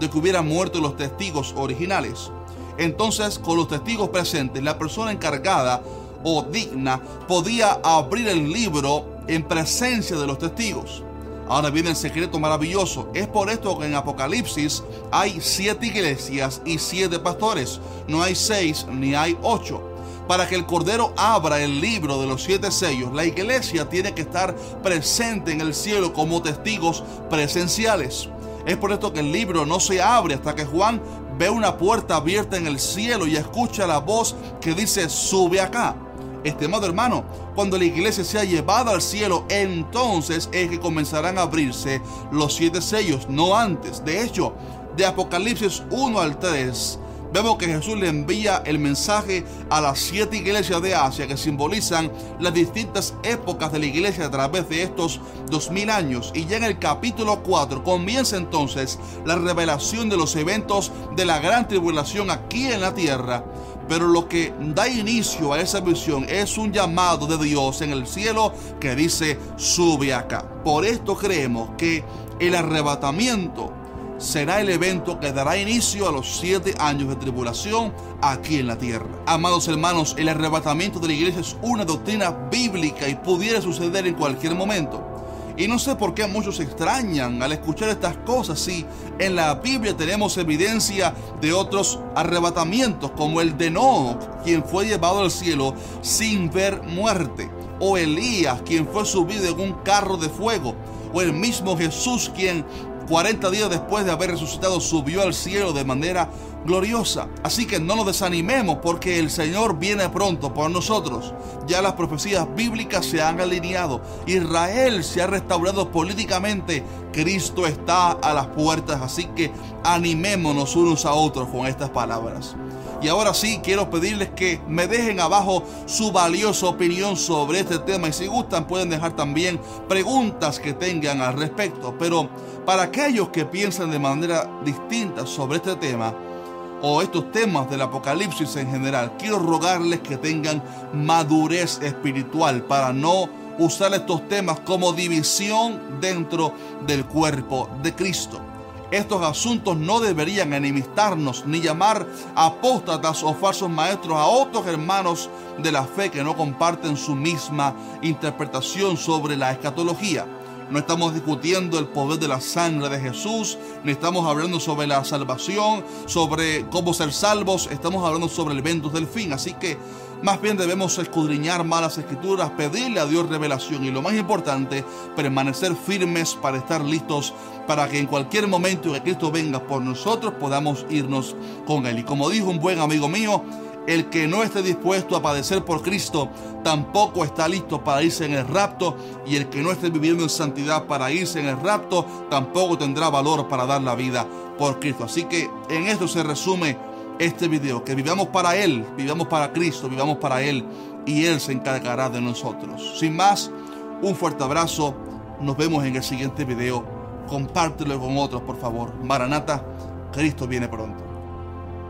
de que hubieran muerto los testigos originales. Entonces, con los testigos presentes, la persona encargada o digna podía abrir el libro en presencia de los testigos. Ahora viene el secreto maravilloso. Es por esto que en Apocalipsis hay 7 iglesias y 7 pastores. No hay 6 ni hay 8. Para que el Cordero abra el libro de los 7 sellos, la iglesia tiene que estar presente en el cielo como testigos presenciales. Es por esto que el libro no se abre hasta que Juan ve una puerta abierta en el cielo y escucha la voz que dice: sube acá. Estimado hermano, cuando la iglesia sea llevada al cielo, entonces es que comenzarán a abrirse los 7 sellos, no antes. De hecho, de Apocalipsis 1 al 3, vemos que Jesús le envía el mensaje a las 7 iglesias de Asia, que simbolizan las distintas épocas de la iglesia a través de estos 2000 años. Y ya en el capítulo 4 comienza entonces la revelación de los eventos de la gran tribulación aquí en la tierra. Pero lo que da inicio a esa visión es un llamado de Dios en el cielo que dice: sube acá. Por esto creemos que el arrebatamiento será el evento que dará inicio a los 7 años de tribulación aquí en la tierra. Amados hermanos, el arrebatamiento de la iglesia es una doctrina bíblica y pudiera suceder en cualquier momento. Y no sé por qué muchos se extrañan al escuchar estas cosas si en la Biblia tenemos evidencia de otros arrebatamientos, como el de Enoc, quien fue llevado al cielo sin ver muerte, o Elías, quien fue subido en un carro de fuego, o el mismo Jesús, quien 40 días después de haber resucitado subió al cielo de manera gloriosa. Así que no nos desanimemos, porque el Señor viene pronto por nosotros. Ya las profecías bíblicas se han alineado. Israel se ha restaurado políticamente. Cristo está a las puertas. Así que animémonos unos a otros con estas palabras. Y ahora sí, quiero pedirles que me dejen abajo su valiosa opinión sobre este tema, y si gustan pueden dejar también preguntas que tengan al respecto. Pero para aquellos que piensan de manera distinta sobre este tema o estos temas del Apocalipsis en general, quiero rogarles que tengan madurez espiritual para no usar estos temas como división dentro del cuerpo de Cristo. Estos asuntos no deberían enemistarnos ni llamar apóstatas o falsos maestros a otros hermanos de la fe que no comparten su misma interpretación sobre la escatología. No estamos discutiendo el poder de la sangre de Jesús, ni estamos hablando sobre la salvación, sobre cómo ser salvos. Estamos hablando sobre eventos del fin. Así que más bien debemos escudriñar más las escrituras, pedirle a Dios revelación y, lo más importante, permanecer firmes para estar listos para que en cualquier momento que Cristo venga por nosotros podamos irnos con Él. Y como dijo un buen amigo mío, el que no esté dispuesto a padecer por Cristo tampoco está listo para irse en el rapto, y el que no esté viviendo en santidad para irse en el rapto tampoco tendrá valor para dar la vida por Cristo. Así que en esto se resume este video: que vivamos para Él, vivamos para Cristo, vivamos para Él, y Él se encargará de nosotros. Sin más, un fuerte abrazo. Nos vemos en el siguiente video. Compártelo con otros, por favor. Maranata, Cristo viene pronto.